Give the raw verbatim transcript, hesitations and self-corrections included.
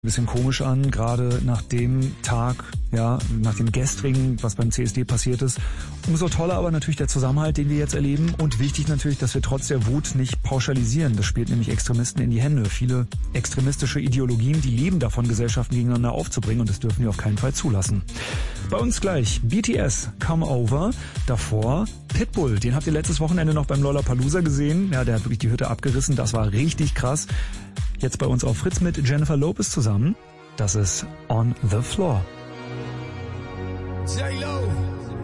Bisschen komisch an, gerade nach dem Tag, ja, nach dem gestrigen, was beim C S D passiert ist. Umso toller aber natürlich der Zusammenhalt, den wir jetzt erleben, und wichtig natürlich, dass wir trotz der Wut nicht pauschalisieren. Das spielt nämlich Extremisten in die Hände. Viele extremistische Ideologien, die leben davon, Gesellschaften gegeneinander aufzubringen, und das dürfen wir auf keinen Fall zulassen. Bei uns gleich B T S, Come Over, davor Pitbull, den habt ihr letztes Wochenende noch beim Lollapalooza gesehen. Ja, der hat wirklich die Hütte abgerissen, das war richtig krass. Jetzt bei uns auf Fritz mit Jennifer Lopez zusammen. Das ist On the Floor. J-Lo.